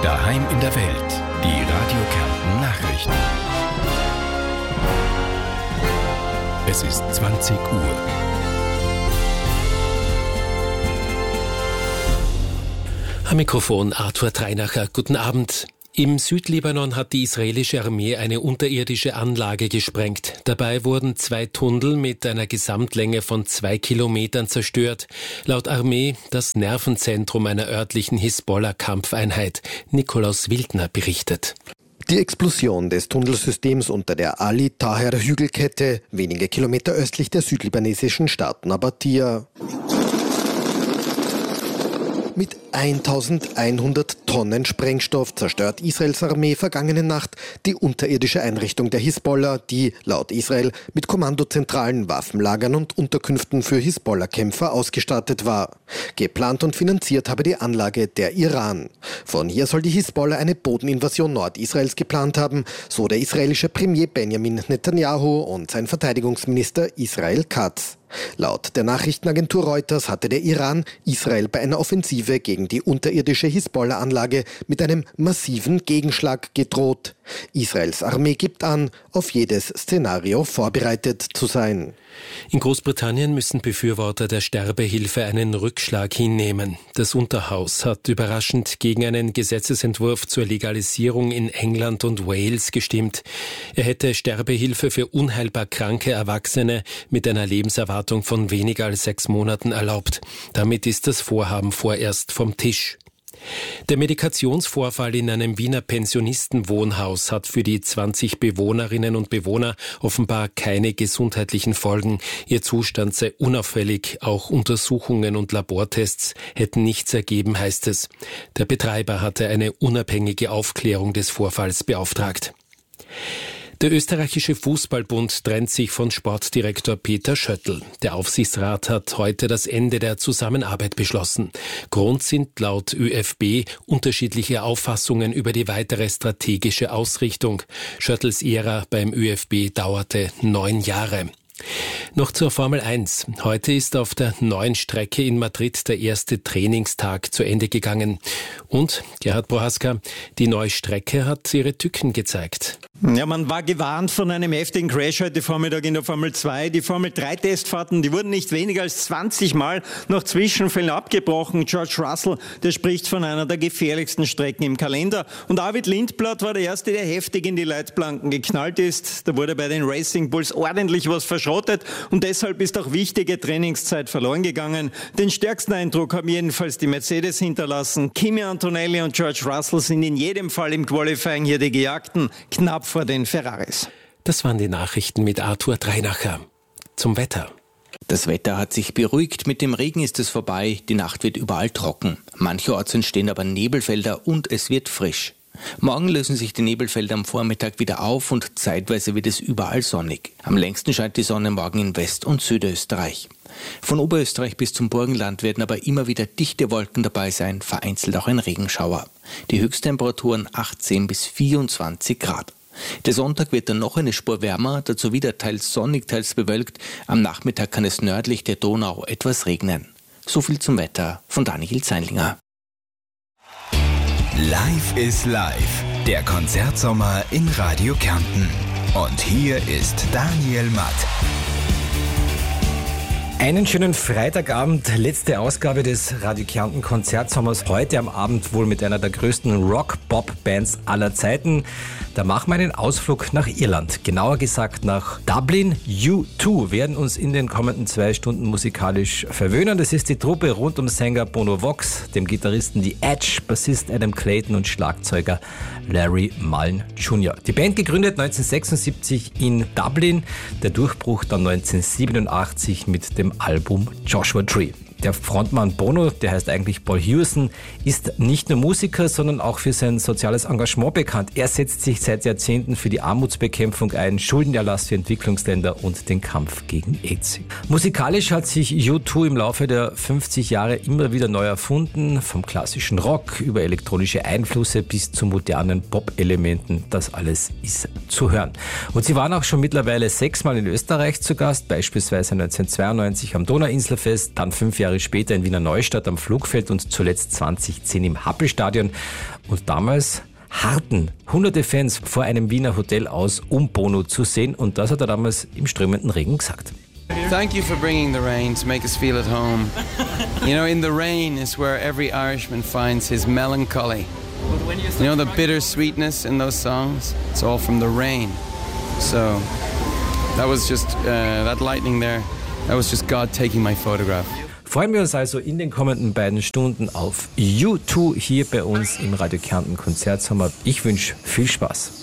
Daheim in der Welt. Die Radio Kärnten Nachrichten. Es ist 20 Uhr. Am Mikrofon Arthur Treinacher. Guten Abend. Im Südlibanon hat die israelische Armee eine unterirdische Anlage gesprengt. Dabei wurden 2 Tunnel mit einer Gesamtlänge von 2 Kilometern zerstört. Laut Armee das Nervenzentrum einer örtlichen Hisbollah-Kampfeinheit. Nikolaus Wildner berichtet. Die Explosion des Tunnelsystems unter der Ali-Taher-Hügelkette, wenige Kilometer östlich der südlibanesischen Stadt Nabatia. Mit 1100 Tonnen Sprengstoff zerstört Israels Armee vergangene Nacht die unterirdische Einrichtung der Hisbollah, die laut Israel mit Kommandozentralen, Waffenlagern und Unterkünften für Hisbollah-Kämpfer ausgestattet war. Geplant und finanziert habe die Anlage der Iran. Von hier soll die Hisbollah eine Bodeninvasion Nordisraels geplant haben, so der israelische Premier Benjamin Netanyahu und sein Verteidigungsminister Israel Katz. Laut der Nachrichtenagentur Reuters hatte der Iran Israel bei einer Offensive gegen die unterirdische Hisbollah-Anlage mit einem massiven Gegenschlag gedroht. Israels Armee gibt an, auf jedes Szenario vorbereitet zu sein. In Großbritannien müssen Befürworter der Sterbehilfe einen Rückschlag hinnehmen. Das Unterhaus hat überraschend gegen einen Gesetzesentwurf zur Legalisierung in England und Wales gestimmt. Er hätte Sterbehilfe für unheilbar kranke Erwachsene mit einer Lebenserwartung von weniger als 6 Monaten erlaubt. Damit ist das Vorhaben vorerst vom Tisch. Der Medikationsvorfall in einem Wiener Pensionistenwohnhaus hat für die 20 Bewohnerinnen und Bewohner offenbar keine gesundheitlichen Folgen. Ihr Zustand sei unauffällig, auch Untersuchungen und Labortests hätten nichts ergeben, heißt es. Der Betreiber hatte eine unabhängige Aufklärung des Vorfalls beauftragt. Der österreichische Fußballbund trennt sich von Sportdirektor Peter Schöttl. Der Aufsichtsrat hat heute das Ende der Zusammenarbeit beschlossen. Grund sind laut ÖFB unterschiedliche Auffassungen über die weitere strategische Ausrichtung. Schöttls Ära beim ÖFB dauerte 9 Jahre. Noch zur Formel 1. Heute ist auf der neuen Strecke in Madrid der erste Trainingstag zu Ende gegangen. Und, Gerhard Prohaska, die neue Strecke hat ihre Tücken gezeigt. Ja, man war gewarnt von einem heftigen Crash heute Vormittag in der Formel 2. Die Formel 3 Testfahrten, die wurden nicht weniger als 20 Mal nach Zwischenfällen abgebrochen. George Russell, der spricht von einer der gefährlichsten Strecken im Kalender. Und Arvid Lindblad war der Erste, der heftig in die Leitplanken geknallt ist. Da wurde bei den Racing Bulls ordentlich was verschrottet. Und deshalb ist auch wichtige Trainingszeit verloren gegangen. Den stärksten Eindruck haben jedenfalls die Mercedes hinterlassen. Kimi Antonelli und George Russell sind in jedem Fall im Qualifying hier die Gejagten, knapp vor den Ferraris. Das waren die Nachrichten mit Arthur Treinacher. Zum Wetter. Das Wetter hat sich beruhigt, mit dem Regen ist es vorbei, die Nacht wird überall trocken. Mancherorts entstehen aber Nebelfelder und es wird frisch. Morgen lösen sich die Nebelfelder am Vormittag wieder auf und zeitweise wird es überall sonnig. Am längsten scheint die Sonne morgen in West- und Südösterreich. Von Oberösterreich bis zum Burgenland werden aber immer wieder dichte Wolken dabei sein, vereinzelt auch ein Regenschauer. Die Höchsttemperaturen 18 bis 24 Grad. Der Sonntag wird dann noch eine Spur wärmer, dazu wieder teils sonnig, teils bewölkt. Am Nachmittag kann es nördlich der Donau etwas regnen. So viel zum Wetter von Daniel Zeinlinger. Live is Live, der Konzertsommer in Radio Kärnten. Und hier ist Daniel Matt. Einen schönen Freitagabend, letzte Ausgabe des Radio Kärnten Konzertsommers. Heute am Abend wohl mit einer der größten Rock-Pop-Bands aller Zeiten. Da machen wir einen Ausflug nach Irland, genauer gesagt nach Dublin. U2 werden uns in den kommenden 2 Stunden musikalisch verwöhnen. Das ist die Truppe rund um Sänger Bono Vox, dem Gitarristen The Edge, Bassist Adam Clayton und Schlagzeuger Larry Mullen Jr. Die Band gegründet 1976 in Dublin, der Durchbruch dann 1987 mit dem Album Joshua Tree. Der Frontmann Bono, der heißt eigentlich Paul Hewson, ist nicht nur Musiker, sondern auch für sein soziales Engagement bekannt. Er setzt sich seit Jahrzehnten für die Armutsbekämpfung ein, Schuldenerlass für Entwicklungsländer und den Kampf gegen AIDS. Musikalisch hat sich U2 im Laufe der 50 Jahre immer wieder neu erfunden, vom klassischen Rock über elektronische Einflüsse bis zu modernen Pop-Elementen. Das alles ist zu hören. Und sie waren auch schon mittlerweile 6 Mal in Österreich zu Gast, beispielsweise 1992 am Donauinselfest, dann 5 Jahre Jahre später in Wiener Neustadt am Flugfeld und zuletzt 2010 im Happelstadion. Und damals harrten hunderte Fans vor einem Wiener Hotel aus, um Bono zu sehen. Und das hat er damals im strömenden Regen gesagt. Thank you for bringing the rain to make us feel at home. You know, in the rain is where every Irishman finds his melancholy. You know the bitter sweetness in those songs? It's all from the rain. So that was just, that lightning there, that was just God taking my photograph. Freuen wir uns also in den kommenden beiden Stunden auf U2 hier bei uns im Radio Kärnten Konzertsommer. Ich wünsche viel Spaß.